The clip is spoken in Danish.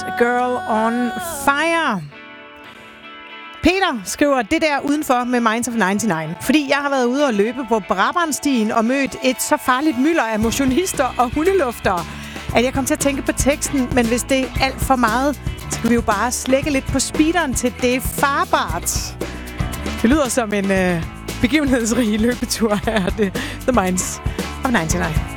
Girl on Fire. Peter skriver det der udenfor med Minds of 99. Fordi jeg har været ude og løbe på Brabrandstien og mødt et så farligt mylder af motionister og hundeluftere, at jeg kom til at tænke på teksten, men hvis det er alt for meget, så kan vi jo bare slække lidt på speederen til det er farbart. Det lyder som en begivenhedsrig løbetur her, The Minds of 99.